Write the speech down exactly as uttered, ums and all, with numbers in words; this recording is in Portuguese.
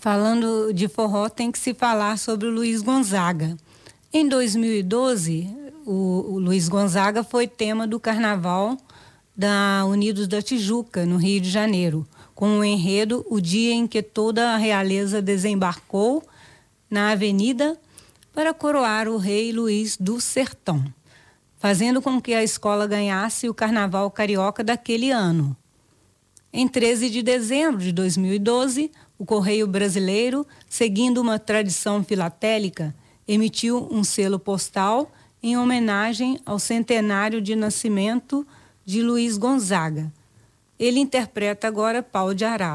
Falando de forró, tem que se falar sobre o Luiz Gonzaga. Em dois mil e doze, o, o Luiz Gonzaga foi tema do Carnaval da Unidos da Tijuca, no Rio de Janeiro, com o enredo O Dia em que Toda a Realeza Desembarcou na Avenida para coroar o rei Luís do Sertão, fazendo com que a escola ganhasse o Carnaval Carioca daquele ano. Em treze de dezembro de dois mil e doze, o Correio Brasileiro, seguindo uma tradição filatélica, emitiu um selo postal em homenagem ao centenário de nascimento de Luiz Gonzaga. Ele interpreta agora Pau de Arara.